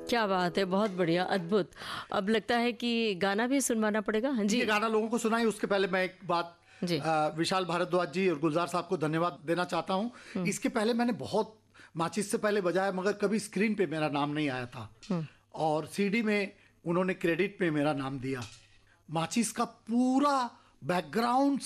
क्या बात है, बहुत बढ़िया, अद्भुत। अब लगता है कि गाना भी सुनवाना पड़ेगा। हाँ जी, ये गाना लोगों को सुनाई, उसके पहले मैं एक बात जी। विशाल भारद्वाज जी और गुलजार साहब को धन्यवाद देना चाहता हूँ। इसके पहले मैंने बहुत माचिस से पहले बजाया, मगर कभी स्क्रीन पे मेरा नाम नहीं आया था, और सीडी में उन्होंने क्रेडिट पे मेरा नाम दिया। माचिस का पूरा बैकग्राउंड